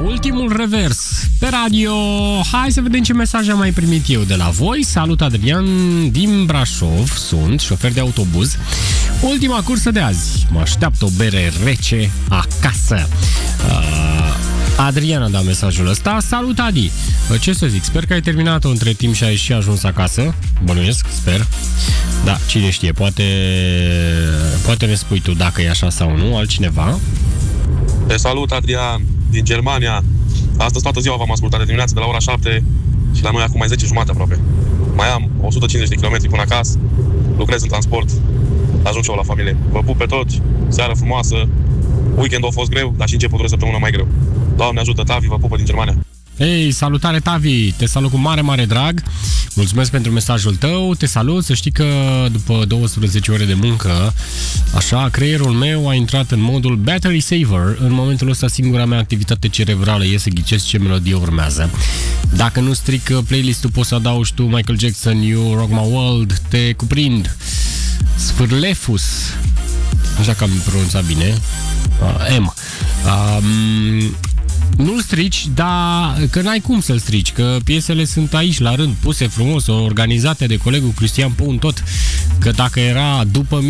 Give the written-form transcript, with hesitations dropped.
ultimul revers pe radio. Hai să vedem ce mesaj am mai primit eu de la voi. Salut, Adrian din Brașov. Sunt șofer de autobuz. Ultima cursă de azi. Mă așteaptă o bere rece acasă. Adrian a dat mesajul ăsta. Salut, Adi. Ce să zic, sper că ai terminat-o între timp și ai și ajuns acasă. Bănuiesc, sper. Da, cine știe, poate ne spui tu dacă e așa sau nu, altcineva. Te salut, Adrian, din Germania. Astăzi toată ziua v-am ascultat de dimineață de la ora 7 și la noi acum mai 10:30 aproape. Mai am 150 de kilometri până acasă, lucrez în transport, ajung și eu la familie. Vă pup pe toți, seară frumoasă, weekendul a fost greu, dar și începutul de săptămână mai greu. Doamne ajută, Tavi, vă pupă din Germania. Ei, salutare, Tavi! Te salut cu mare, mare drag. Mulțumesc pentru mesajul tău. Te salut. Să știi că după 12 ore de muncă, așa, creierul meu a intrat în modul battery saver. În momentul ăsta singura mea activitate cerebrală e să ghicesc ce melodie urmează. Dacă nu stric playlist-ul, poți să adaugi tu Michael Jackson, You Rock My World, Te Cuprind, Sfârlefus, așa că am pronunțat bine, M. Nu-l strici, dar că n-ai cum să-l strici, că piesele sunt aici la rând, puse frumos, organizate de colegul Cristian Pun, tot, că dacă era după